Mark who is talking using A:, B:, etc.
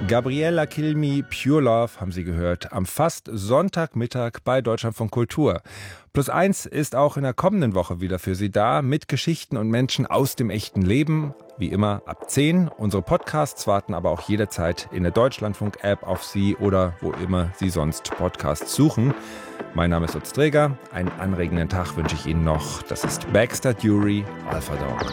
A: Gabriella Kilmi, Pure Love, haben Sie gehört, am fast Sonntagmittag bei Deutschlandfunk Kultur. +1 ist auch in der kommenden Woche wieder für Sie da, mit Geschichten und Menschen aus dem echten Leben. Wie immer ab 10. Unsere Podcasts warten aber auch jederzeit in der Deutschlandfunk-App auf Sie oder wo immer Sie sonst Podcasts suchen. Mein Name ist Utz Dreger. Einen anregenden Tag wünsche ich Ihnen noch. Das ist Baxter Dury, Alpha Dog.